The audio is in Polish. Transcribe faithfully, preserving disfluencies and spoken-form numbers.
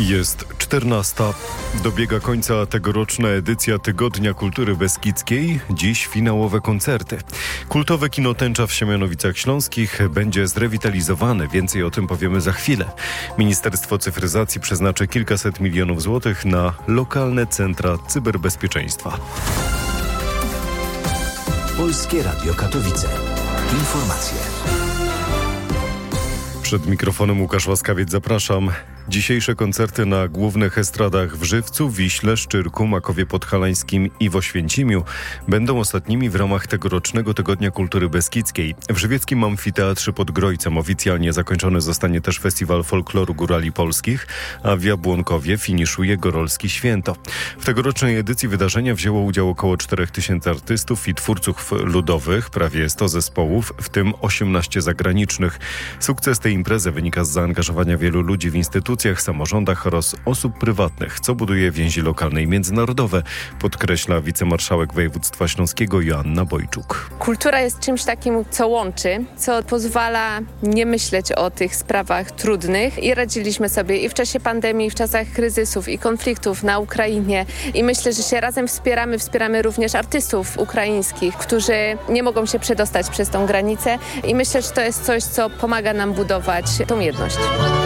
Jest czternasta. Dobiega końca tegoroczna edycja Tygodnia Kultury Beskidzkiej. Dziś finałowe koncerty. Kultowe kino Tęcza w Siemianowicach Śląskich będzie zrewitalizowane. Więcej o tym powiemy za chwilę. Ministerstwo Cyfryzacji przeznaczy kilkaset milionów złotych na lokalne centra cyberbezpieczeństwa. Polskie Radio Katowice. Informacje. Przed mikrofonem Łukasz Łaskawiec, zapraszam. Dzisiejsze koncerty na głównych estradach w Żywcu, Wiśle, Szczyrku, Makowie Podhalańskim i w Oświęcimiu będą ostatnimi w ramach tegorocznego Tygodnia Kultury Beskidzkiej. W żywieckim amfiteatrze pod Grojcem oficjalnie zakończony zostanie też Festiwal Folkloru Górali Polskich, a w Jabłonkowie finiszuje Gorolski Święto. W tegorocznej edycji wydarzenia wzięło udział około czterech tysięcy artystów i twórców ludowych, prawie sto zespołów, w tym osiemnaście zagranicznych. Sukces tej imprezy wynika z zaangażowania wielu ludzi w instytucjach, samorządach oraz osób prywatnych, co buduje więzi lokalne i międzynarodowe, podkreśla wicemarszałek województwa śląskiego Joanna Bojczuk. Kultura jest czymś takim, co łączy, co pozwala nie myśleć o tych sprawach trudnych i radziliśmy sobie i w czasie pandemii, i w czasach kryzysów i konfliktów na Ukrainie i myślę, że się razem wspieramy, wspieramy również artystów ukraińskich, którzy nie mogą się przedostać przez tą granicę i myślę, że to jest coś, co pomaga nam budować tą jedność.